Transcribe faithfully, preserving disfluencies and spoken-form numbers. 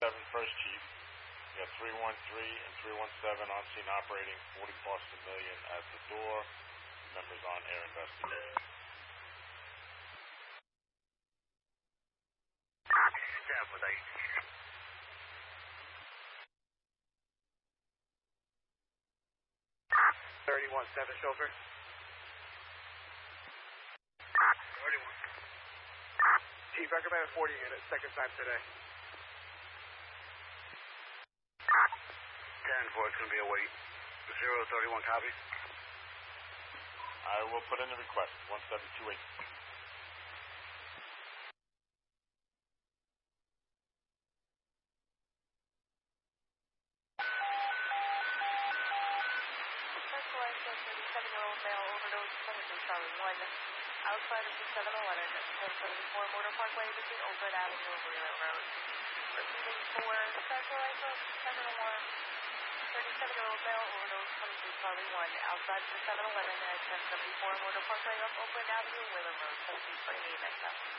seven First Chief. You got three one three and three one seven on scene operating, forty parts per million at the door. Members on air investigating. Staff with eight. thirty-one seven chauffeur. thirty-one. Chief, recommended forty units, second time today. ten four, it's going to be a wait. zero thirty-one, copy. I will put in the request, one seven two eight. thirty-seven-year-old male overdose coming from Charlie one, outside of the seven eleven at ten seventy-four Motor Parkway between Oakwood Avenue and Wheeler Road. Receiving for Central License seven oh one, thirty-seven-year-old male overdose coming from Charlie one, outside of the seven eleven at ten seventy-four Motor Parkway off Oakwood Avenue, Wheeler Road, seventeen twenty-eight, next up.